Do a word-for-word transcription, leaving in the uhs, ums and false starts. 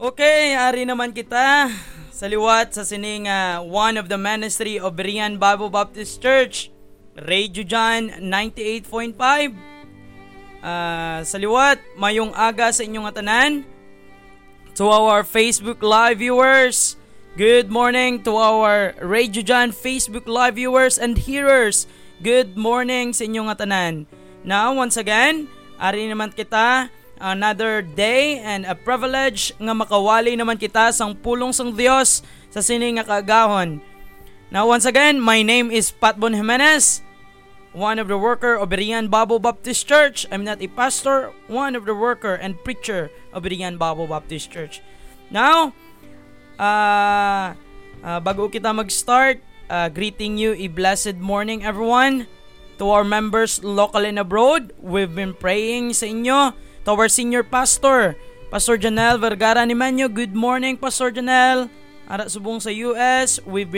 Okay, ari naman kita sa liwat sa sining uh, one of the ministry of Berean Bible Baptist Church, Radio John ninety-eight point five. Uh, sa liwat, mayong aga sa inyong atanan. To our Facebook Live viewers, good morning. To our Radio John Facebook Live viewers and hearers, good morning sa inyong atanan. Now, once again, ari naman kita another day and a privilege nga makawali naman kita sang pulong sang Dios sa sining nga kaagahon. Now once again, my name is Patbon Jimenez, one of the worker of Berean Bible Baptist Church. I'm not a pastor, one of the worker and preacher of Berean Bible Baptist Church. Now, uh, uh, bago kita mag-start, uh, greeting you a blessed morning everyone. To our members local and abroad, we've been praying sa inyo. To our senior pastor, Pastor Janelle Vergara Nimanyo, good morning Pastor Janelle. Ara subong sa U S, we've been